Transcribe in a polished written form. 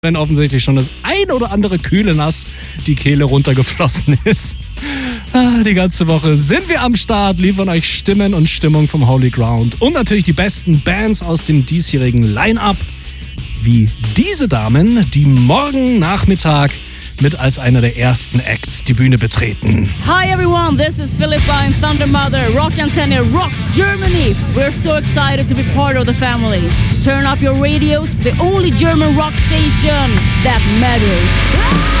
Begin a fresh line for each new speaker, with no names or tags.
wenn offensichtlich schon das ein oder andere kühle Nass die Kehle runtergeflossen ist. Die ganze Woche sind wir am Start, liefern euch Stimmen und Stimmung vom Holy Ground und natürlich die besten Bands aus dem diesjährigen Line-Up, wie diese Damen, die morgen Nachmittag mit als einer der ersten Acts die Bühne betreten.
Hi everyone, this is Philippa and Thunder Mother. Rock Antenne rocks Germany. We're so excited to be part of the family. Turn up your radios for the only German rock station that matters.